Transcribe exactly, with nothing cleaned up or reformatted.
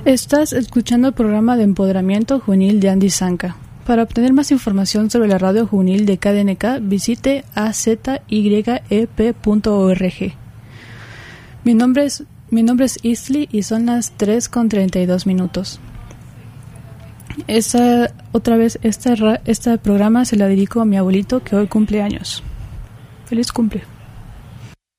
Estás escuchando el programa de empoderamiento juvenil de Andy Zanca. Para obtener más información sobre la radio juvenil de K D N K, visite a z y e p punto org. Mi nombre es, mi nombre es Isley y son las tres con treinta y dos minutos. Esta, otra vez, este, este programa se lo dedico a mi abuelito que hoy cumple años. ¡Feliz cumple!